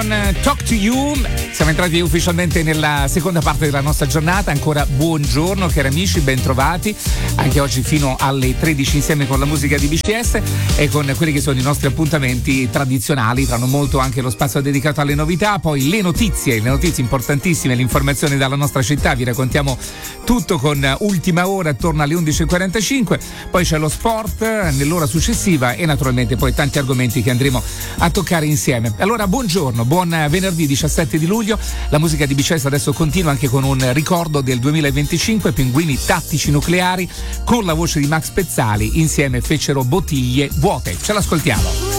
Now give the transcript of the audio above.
Talk to You. Siamo entrati ufficialmente nella seconda parte della nostra giornata. Ancora buongiorno cari amici, bentrovati anche oggi fino alle 13 insieme con la musica di BCS e con quelli che sono i nostri appuntamenti tradizionali. Tra non molto anche lo spazio dedicato alle novità, poi le notizie importantissime, le informazioni dalla nostra città. Vi raccontiamo tutto con Ultima Ora attorno alle 11.45, poi c'è lo sport nell'ora successiva e naturalmente poi tanti argomenti che andremo a toccare insieme. Allora buongiorno, buon venerdì 17 di luglio. La musica di BCS adesso continua anche con un ricordo del 2025, Pinguini Tattici Nucleari, con la voce di Max Pezzali. Insieme fecero Bottiglie Vuote. Ce l'ascoltiamo.